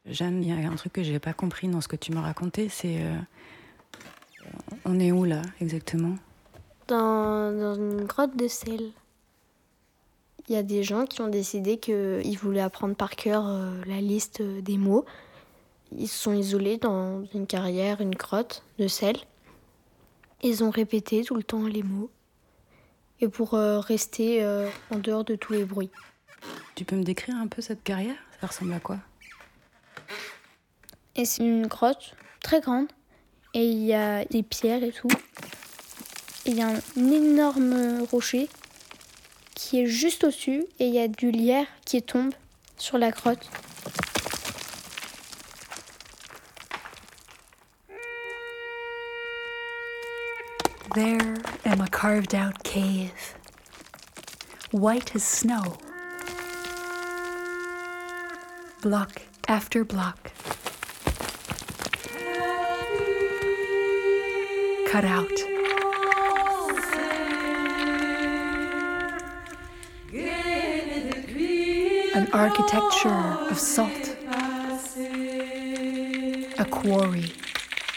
Jeanne, il y a un truc que j'ai pas compris dans ce que tu m'as raconté, c'est... on est où là, exactement ? Dans une grotte de sel. Il y a des gens qui ont décidé qu'ils voulaient apprendre par cœur la liste des mots. Ils se sont isolés dans une carrière, une grotte de sel. Ils ont répété tout le temps les mots. Et pour rester en dehors de tous les bruits. Tu peux me décrire un peu cette carrière ? Ça ressemble à quoi ? Et c'est une grotte très grande. Et il y a des pierres et tout. Et il y a un énorme rocher qui est juste au-dessus. Et il y a du lierre qui tombe sur la grotte. There am a carved-out cave, white as snow. Block after block. Cut out. An architecture of salt. A quarry.